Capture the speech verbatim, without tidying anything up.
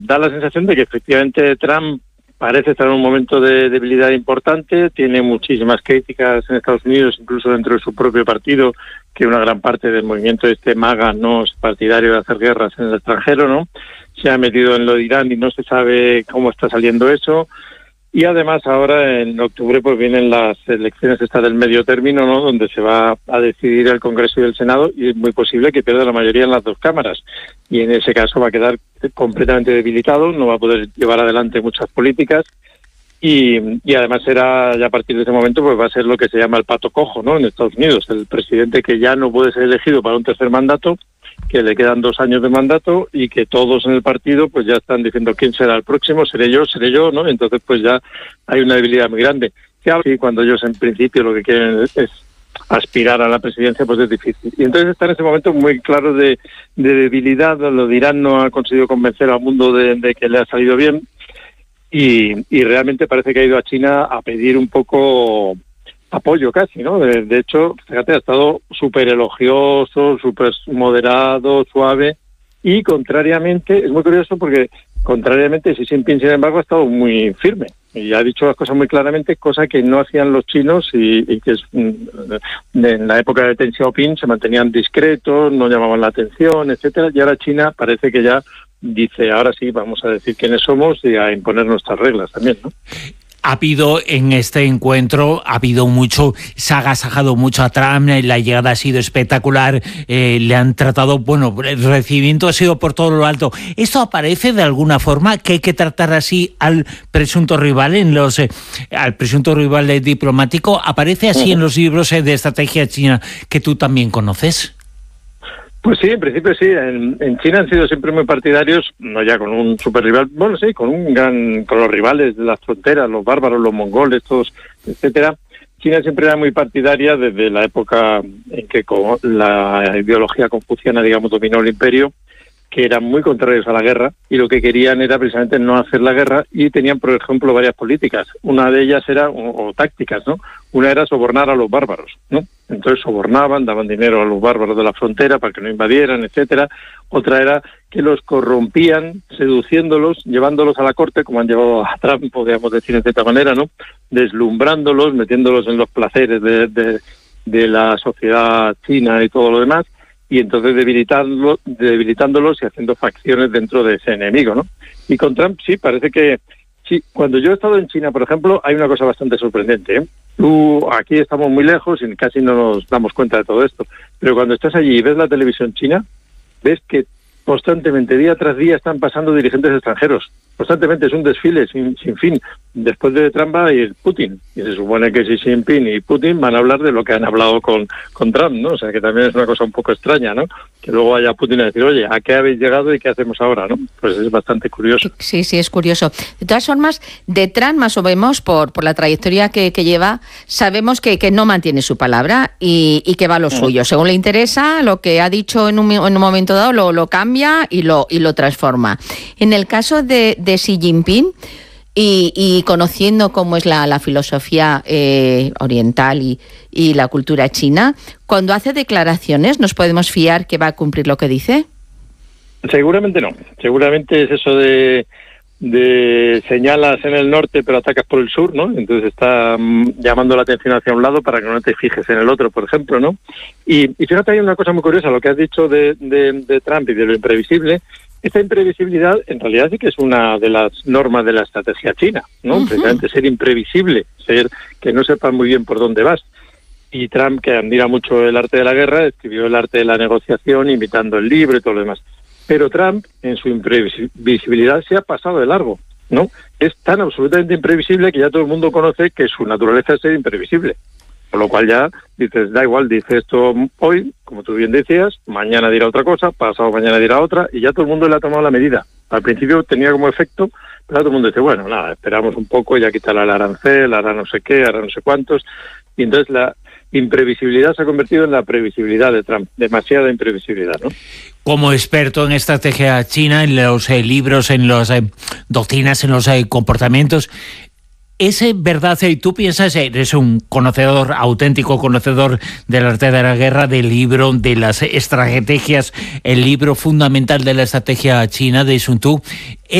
Da la sensación de que efectivamente Trump parece estar en un momento de debilidad importante, tiene muchísimas críticas en Estados Unidos, incluso dentro de su propio partido, que una gran parte del movimiento este MAGA no es partidario de hacer guerras en el extranjero, ¿no? Se ha metido en lo de Irán y no se sabe cómo está saliendo eso. Y además ahora en octubre pues vienen las elecciones estas del medio término, ¿no? Donde se va a decidir el Congreso y el Senado y es muy posible que pierda la mayoría en las dos cámaras. Y en ese caso va a quedar completamente debilitado, no va a poder llevar adelante muchas políticas y, y además será, ya a partir de ese momento, pues va a ser lo que se llama el pato cojo, ¿no? En Estados Unidos, el presidente que ya no puede ser elegido para un tercer mandato, que le quedan dos años de mandato y que todos en el partido pues ya están diciendo quién será el próximo, seré yo, seré yo, ¿no? Entonces pues ya hay una debilidad muy grande. Y cuando ellos en principio lo que quieren es aspirar a la presidencia, pues es difícil. Y entonces está en ese momento muy claro de, de debilidad. Lo de Irán no ha conseguido convencer al mundo de, de que le ha salido bien y, y realmente parece que ha ido a China a pedir un poco apoyo casi, ¿no? De, de hecho, fíjate, ha estado súper elogioso, súper moderado, suave y contrariamente, es muy curioso porque contrariamente Xi Jinping, sin embargo, ha estado muy firme y ha dicho las cosas muy claramente, cosa que no hacían los chinos y, y que es, en la época de Deng Xiaoping se mantenían discretos, no llamaban la atención, etcétera, y ahora China parece que ya dice, ahora sí, vamos a decir quiénes somos y a imponer nuestras reglas también, ¿no? Ha habido en este encuentro, ha habido mucho, se ha agasajado mucho a Trump, la llegada ha sido espectacular, eh, le han tratado, bueno, el recibimiento ha sido por todo lo alto. ¿Esto aparece de alguna forma que hay que tratar así al presunto rival, en los, eh, al presunto rival diplomático? ¿Aparece así uh-huh. en los libros eh, de estrategia china que tú también conoces? Pues sí, en principio sí. En, en China han sido siempre muy partidarios, no ya con un super rival, bueno, sí, con un gran, con los rivales de las fronteras, los bárbaros, los mongoles, todos, etcétera. China siempre era muy partidaria desde la época en que con la ideología confuciana, digamos, dominó el imperio, que eran muy contrarios a la guerra y lo que querían era precisamente no hacer la guerra y tenían, por ejemplo, varias políticas. Una de ellas era, o, o tácticas, ¿no? Una era sobornar a los bárbaros, ¿no? Entonces sobornaban, daban dinero a los bárbaros de la frontera para que no invadieran, etcétera. Otra era que los corrompían, seduciéndolos, llevándolos a la corte, como han llevado a Trump, podríamos decir de cierta manera, ¿no? Deslumbrándolos, metiéndolos en los placeres de, de, de la sociedad china y todo lo demás, y entonces debilitarlo, debilitándolos y haciendo facciones dentro de ese enemigo, ¿no? Y con Trump sí, parece que sí. Cuando yo he estado en China, por ejemplo, hay una cosa bastante sorprendente, ¿eh? Tú, aquí estamos muy lejos y casi no nos damos cuenta de todo esto, pero cuando estás allí y ves la televisión china, ves que constantemente, día tras día, están pasando dirigentes extranjeros. Constantemente es un desfile sin, sin fin. Después de Trump va a ir Putin. Y se supone que Xi Jinping y Putin van a hablar de lo que han hablado con, con Trump, ¿no? O sea, que también es una cosa un poco extraña, ¿no? Que luego vaya Putin a decir, oye, ¿a qué habéis llegado y qué hacemos ahora, no? Pues es bastante curioso. Sí, sí, es curioso. De todas formas, de Trump, más o menos, por, por la trayectoria que, que lleva, sabemos que, que no mantiene su palabra y, y que va a lo mm. suyo. Según le interesa, lo que ha dicho en un, en un momento dado lo, lo cambia y lo, y lo transforma. En el caso de, de Xi Jinping, y, y conociendo cómo es la, la filosofía eh, oriental y, y la cultura china, cuando hace declaraciones, ¿nos podemos fiar que va a cumplir lo que dice? Seguramente no. Seguramente es eso de, de señalas en el norte pero atacas por el sur, ¿no? Entonces está um, llamando la atención hacia un lado para que no te fijes en el otro, por ejemplo, ¿no? Y, y fíjate, hay una cosa muy curiosa, lo que has dicho de, de, de Trump y de lo imprevisible. Esta imprevisibilidad en realidad sí que es una de las normas de la estrategia china, ¿no? Uh-huh. Precisamente ser imprevisible, ser que no sepas muy bien por dónde vas. Y Trump, que admira mucho el arte de la guerra, escribió el arte de la negociación, imitando el libro y todo lo demás. Pero Trump, en su imprevisibilidad, se ha pasado de largo, ¿no? Es tan absolutamente imprevisible que ya todo el mundo conoce que su naturaleza es ser imprevisible. Con lo cual ya dices, da igual, dice esto hoy, como tú bien decías, mañana dirá otra cosa, pasado mañana dirá otra, y ya todo el mundo le ha tomado la medida. Al principio tenía como efecto, pero todo el mundo dice, bueno, nada, esperamos un poco, ya quitará el arancel, hará no sé qué, hará no sé cuántos, y entonces la imprevisibilidad se ha convertido en la previsibilidad de Trump, demasiada imprevisibilidad, ¿no? Como experto en estrategia china, en los eh, libros, en las eh, doctrinas, en los eh, comportamientos, ¿es verdad, y tú piensas, eres un conocedor, auténtico conocedor del arte de la guerra, del libro, de las estrategias, el libro fundamental de la estrategia china de Sun Tzu,